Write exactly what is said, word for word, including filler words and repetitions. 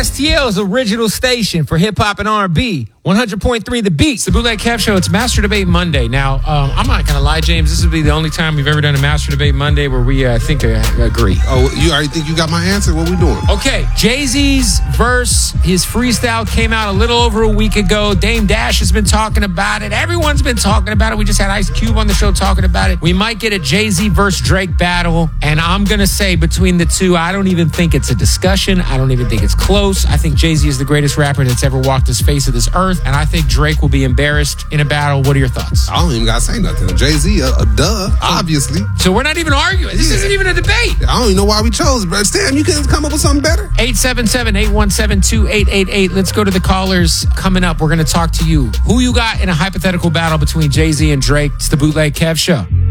S T L's original station for hip-hop and R and B. one hundred point three The Beat. It's the Bootleg Kev Show. It's Master Debate Monday. Now, um, I'm not going to lie, James. This will be the only time we've ever done a Master Debate Monday where we, uh, I think, uh, agree. Oh, you already think you got my answer? What we doing? Okay, Jay-Z's verse, his freestyle came out a little over a week ago. Dame Dash has been talking about it. Everyone's been talking about it. We just had Ice Cube on the show talking about it. We might get a Jay-Z versus Drake battle. And I'm going to say between the two, I don't even think it's a discussion. I don't even think it's close. I think Jay-Z is the greatest rapper that's ever walked this face of this earth. And I think Drake will be embarrassed in a battle. What are your thoughts? I don't even got to say nothing. Jay-Z, uh, uh, duh, obviously. So we're not even arguing. This yeah. isn't even a debate. I don't even know why we chose, bro. Stan, you couldn't come up with something better? eight seven seven, eight one seven, two eight eight eight. Let's go to the callers. Coming up, we're going to talk to you. Who you got in a hypothetical battle between Jay-Z and Drake? It's the Bootleg Kev Show.